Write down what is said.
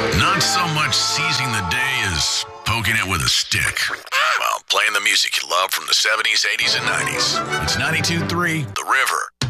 Not so much seizing the day as poking it with a stick. Well, playing the music you love from the 70s, 80s, and 90s. It's 92.3 The River.